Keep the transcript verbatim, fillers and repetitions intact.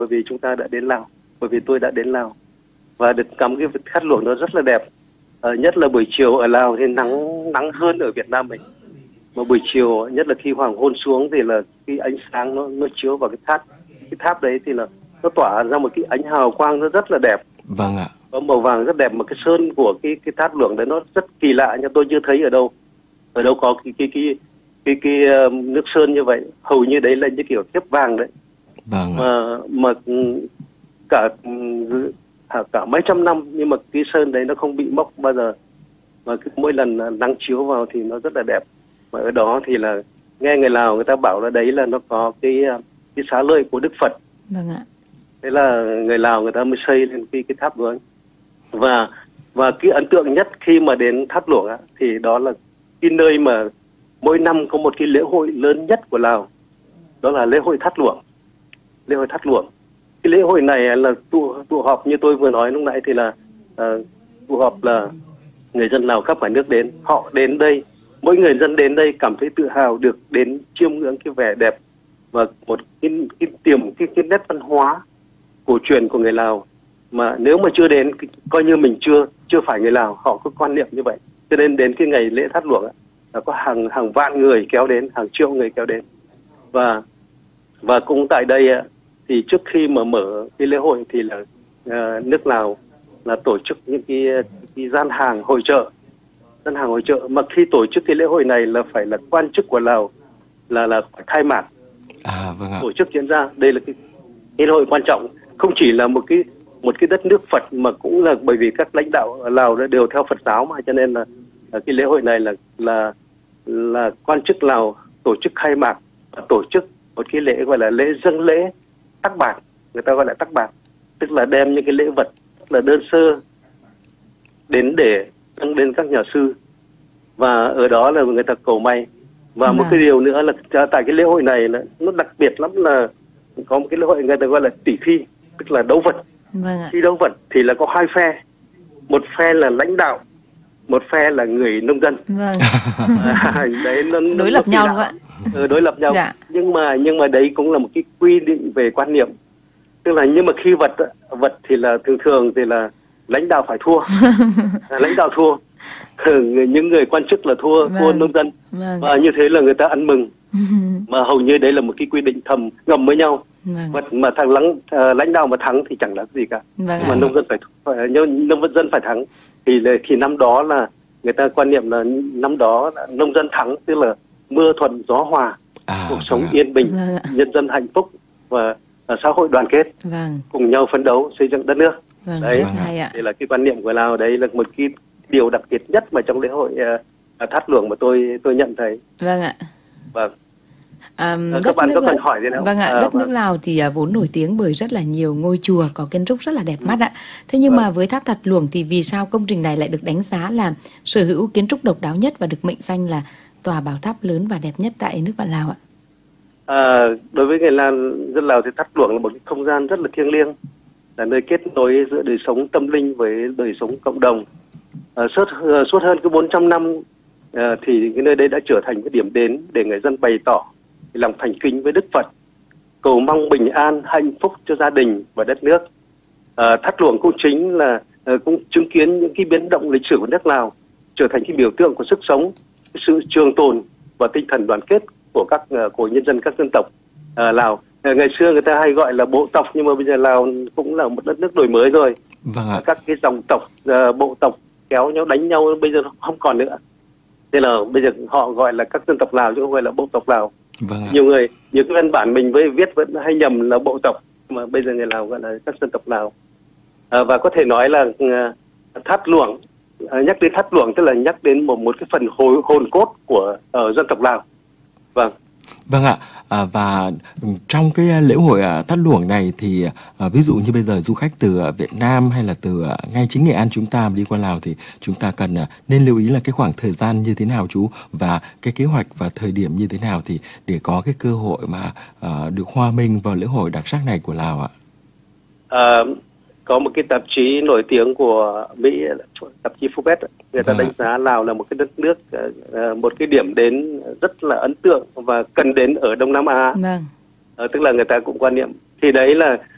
bởi vì chúng ta đã đến Lào, bởi vì tôi đã đến Lào và được ngắm cái thác luồng nó rất là đẹp. Ờ, nhất là buổi chiều ở Lào thì nắng nắng hơn ở Việt Nam mình. Mà buổi chiều nhất là khi hoàng hôn xuống thì là cái ánh sáng nó nó chiếu vào cái tháp, cái tháp đấy thì là nó tỏa ra một cái ánh hào quang nó rất là đẹp. Vâng ạ. Có màu vàng rất đẹp, mà cái sơn của cái cái tháp luồng đấy nó rất kỳ lạ nhưng tôi chưa thấy ở đâu. Ở đâu có cái cái cái cái, cái, cái uh, nước sơn như vậy, hầu như đấy là như kiểu thép vàng đấy. Vâng ạ. Mà mà cả cả mấy trăm năm nhưng mà cái sơn đấy nó không bị mốc bao giờ. Mà cứ mỗi lần nắng chiếu vào thì nó rất là đẹp. Mà ở đó thì là nghe người Lào người ta bảo là đấy là nó có cái cái xá lợi của Đức Phật. Vâng ạ. Thế là người Lào người ta mới xây lên cái cái tháp luồng. Và và cái ấn tượng nhất khi mà đến tháp luồng á thì đó là cái nơi mà mỗi năm có một cái lễ hội lớn nhất của Lào. Đó là lễ hội tháp luồng. Lễ hội tháp luồng. Cái lễ hội này là tụ tụ họp như tôi vừa nói lúc nãy thì là uh, tụ họp là người dân Lào khắp cả nước đến, họ đến đây, mỗi người dân đến đây cảm thấy tự hào được đến chiêm ngưỡng cái vẻ đẹp và một cái cái tiềm cái, cái nét văn hóa cổ truyền của người Lào mà nếu mà chưa đến coi như mình chưa chưa phải người Lào, họ có quan niệm như vậy. Cho nên đến cái ngày lễ tháp luồng là có hàng hàng vạn người kéo đến, hàng triệu người kéo đến. Và và cũng tại đây thì trước khi mà mở cái lễ hội thì là uh, nước Lào là tổ chức những cái, cái gian hàng hội chợ, gian hàng hội chợ mà khi tổ chức cái lễ hội này là phải là quan chức của Lào là là phải khai mạc. À, vâng ạ. Tổ chức diễn ra, đây là cái, cái lễ hội quan trọng, không chỉ là một cái một cái đất nước Phật mà cũng là bởi vì các lãnh đạo ở Lào đều theo Phật giáo mà, cho nên là, là cái lễ hội này là là là quan chức Lào tổ chức khai mạc và tổ chức một cái lễ gọi là lễ dâng lễ tắc bạt, người ta gọi là tắc bạt, tức là đem những cái lễ vật rất là đơn sơ đến để dâng đến các nhà sư và ở đó là người ta cầu may. Và vâng. Một cái điều nữa là tại cái lễ hội này là nó đặc biệt lắm, là có một cái lễ hội người ta gọi là tỷ phi, tức là đấu vật. Vâng ạ. Khi đấu vật thì là có hai phe, một phe là lãnh đạo, một phe là người nông dân. Vâng. À, đấy nó, nó đối lập nhau đúng không ạ? Ừ, đối lập nhau. Dạ. Nhưng mà nhưng mà đấy cũng là một cái quy định về quan niệm, tức là nhưng mà khi vật vật thì là thường thường thì là lãnh đạo phải thua, lãnh đạo thua, những người quan chức là thua, vâng. thua nông dân, vâng. Và như thế là người ta ăn mừng, mà hầu như đấy là một cái quy định thầm ngầm với nhau. Vâng. Vật mà thằng lãnh uh, lãnh đạo mà thắng thì chẳng là gì cả, vâng. mà nông dân phải, phải nông dân phải thắng thì thì năm đó là người ta quan niệm là năm đó là nông dân thắng, tức là mưa thuận gió hòa, à, cuộc sống vâng. yên bình, vâng. nhân dân hạnh phúc và uh, xã hội đoàn kết, vâng. cùng nhau phấn đấu xây dựng đất nước. Vâng, đấy vâng. Đây là cái quan niệm của Lào, đấy là một cái điều đặc biệt nhất mà trong lễ hội uh, tháp luồng mà tôi tôi nhận thấy. Vâng ạ. Vâng. À, các bạn có cần hỏi gì nữa? Vâng ạ, à, đất vâng. nước Lào thì uh, vốn nổi tiếng bởi rất là nhiều ngôi chùa có kiến trúc rất là đẹp mắt ạ. Thế nhưng vâng. mà với tháp Thạch Luồng thì vì sao công trình này lại được đánh giá là sở hữu kiến trúc độc đáo nhất và được mệnh danh là tòa bảo tháp lớn và đẹp nhất tại nước bạn Lào ạ? À, đối với người Lào, dân Lào thì tháp Luồng là một cái không gian rất là thiêng liêng, là nơi kết nối giữa đời sống tâm linh với đời sống cộng đồng. À, suốt suốt hơn cái bốn trăm năm à, thì cái nơi đây đã trở thành cái điểm đến để người dân bày tỏ lòng thành kính với Đức Phật, cầu mong bình an, hạnh phúc cho gia đình và đất nước. À, tháp Luồng cũng chính là à, cũng chứng kiến những cái biến động lịch sử của nước Lào, trở thành cái biểu tượng của sức sống, cái sự trường tồn và tinh thần đoàn kết của các của nhân dân các dân tộc à, Lào. À, ngày xưa người ta hay gọi là bộ tộc, nhưng mà bây giờ Lào cũng là một đất nước đổi mới rồi. Vâng ạ. Các cái dòng tộc, à, bộ tộc kéo nhau đánh nhau bây giờ không còn nữa. Thế là bây giờ họ gọi là các dân tộc Lào chứ không gọi là bộ tộc Lào. Vâng ạ. Nhiều người, nhiều cái văn bản mình với viết vẫn hay nhầm là bộ tộc, mà bây giờ người Lào gọi là các dân tộc Lào. À, và có thể nói là à, tháp Luồng, à, nhắc đến tháp Luồng tức là nhắc đến một một cái phần hồn hồn cốt của uh, dân tộc Lào. Vâng. Vâng ạ, à, và trong cái lễ hội à, tháp Luồng này thì à, ví dụ như bây giờ du khách từ à, Việt Nam hay là từ à, ngay chính Nghệ An chúng ta mà đi qua Lào thì chúng ta cần à, nên lưu ý là cái khoảng thời gian như thế nào chú, và cái kế hoạch và thời điểm như thế nào thì để có cái cơ hội mà à, được hòa mình vào lễ hội đặc sắc này của Lào ạ? À, có một cái tạp chí nổi tiếng của Mỹ, tạp chí Forbes, người ta vâng. đánh giá Lào là một cái đất nước, một cái điểm đến rất là ấn tượng và cần đến ở Đông Nam Á. Vâng. À, tức là người ta cũng quan niệm thì đấy là